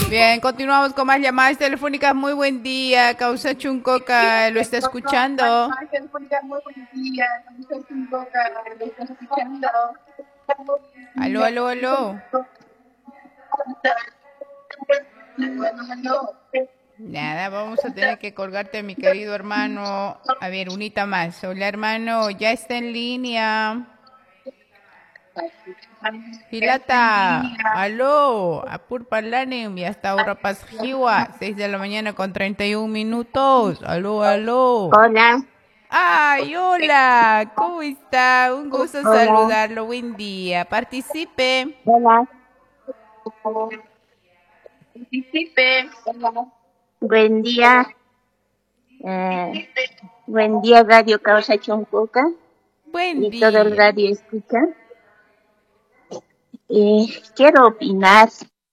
Bien, continuamos con más llamadas telefónicas. Muy buen día, Causa Chuncoca, lo está escuchando. Aló, aló, aló. Nada, vamos a tener que colgarte, mi querido hermano. A ver, unita más. Hola, hermano, ya está en línea. Hilata, aló, apur parlanem y hasta ahora pasjiwa, 6 de la mañana con 31 minutos. Aló, aló. Hola, Ay, hola, ¿cómo está? Un gusto hola, saludarlo, buen día. Participe. hola. Buen día, eh, buen día Radio Causa Choncoca Buen y todo el día. radio escucha. Quiero opinar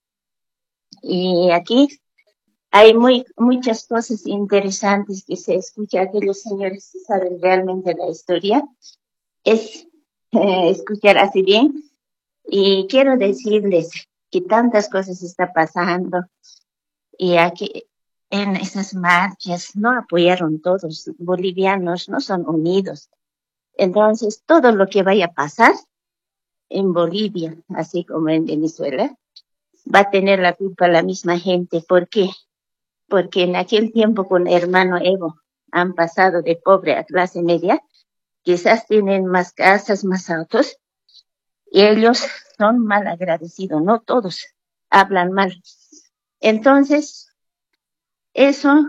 y aquí hay muchas cosas interesantes que se escucha. Aquellos señores que saben realmente la historia es escuchar así bien y quiero decirles que tantas cosas está pasando. Y aquí en esas marchas no apoyaron todos, bolivianos no son unidos. Entonces, todo lo que vaya a pasar en Bolivia, así como en Venezuela, va a tener la culpa la misma gente. ¿Por qué? Porque en aquel tiempo con hermano Evo han pasado de pobre a clase media, quizás tienen más casas, más autos, y ellos son mal agradecidos, no todos hablan mal. Entonces, eso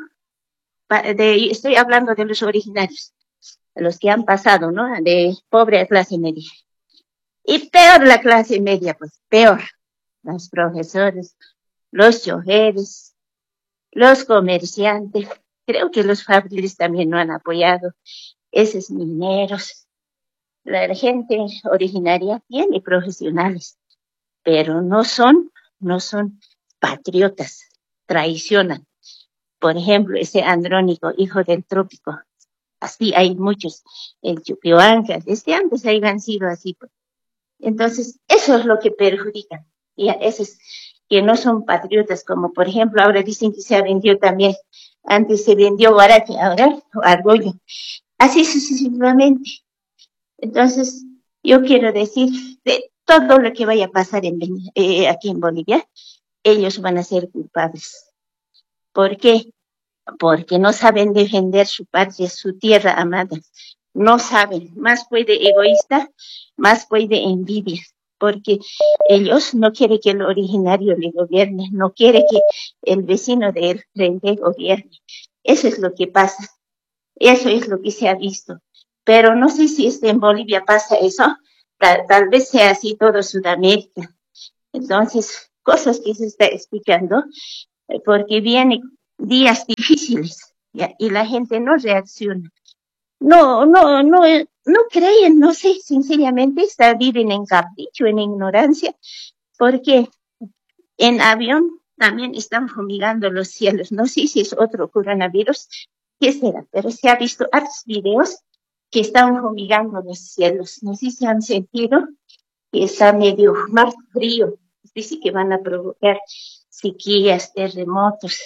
estoy hablando de los originarios, de los que han pasado, ¿no? De pobre a clase media. Y peor la clase media, pues peor. Los profesores, los choferes, los comerciantes. Creo que los fabriles también no han apoyado. Esos mineros. La gente originaria tiene profesionales, pero no son patriotas. Traicionan. Por ejemplo, ese Andrónico, hijo del trópico. Así hay muchos, el Chuquioanca, desde antes hayan sido así. Pues. Entonces, eso es lo que perjudica. Y a esos que no son patriotas, como por ejemplo, ahora dicen que se ha vendido también, antes se vendió Guarache, ahora Argollo. Así sucesivamente. Entonces, yo quiero decir, de todo lo que vaya a pasar aquí en Bolivia, ellos van a ser culpables. ¿Por qué? Porque no saben defender su patria, su tierra amada. No saben, más puede egoísta, más puede envidia, porque ellos no quieren que el originario le gobierne, no quiere que el vecino de él le gobierne. Eso es lo que pasa, eso es lo que se ha visto. Pero no sé si en Bolivia pasa eso, tal vez sea así todo Sudamérica. Entonces, cosas que se está escuchando porque vienen días difíciles ¿ya? Y la gente no reacciona. No creen, no sé, sencillamente viven en capricho, en ignorancia, porque en avión también están fumigando los cielos. No sé si es otro coronavirus, qué será, pero se ha visto hartos videos que están fumigando los cielos. No sé si han sentido que está medio más frío. Dice que van a provocar sequías, terremotos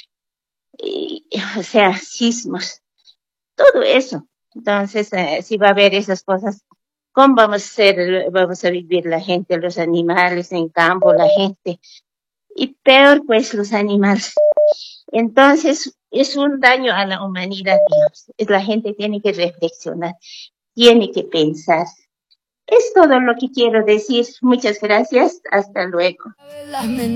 o sea, sismos, todo eso. Entonces, si va a haber esas cosas, ¿cómo vamos a vivir la gente, los animales en campo, la gente? Y peor, pues, los animales. Entonces, es un daño a la humanidad, Dios. La gente tiene que reflexionar, tiene que pensar. Es todo lo que quiero decir. Muchas gracias. Hasta luego.